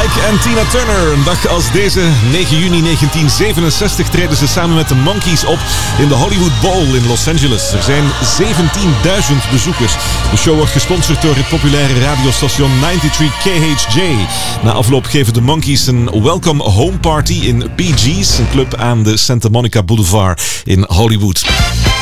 Ike en Tina Turner. Een dag als deze, 9 juni 1967, treden ze samen met de Monkees op in de Hollywood Bowl in Los Angeles. Er zijn 17.000 bezoekers. De show wordt gesponsord door het populaire radiostation 93 KHJ. Na afloop geven de Monkees een welcome home party in BG's, een club aan de Santa Monica Boulevard in Hollywood.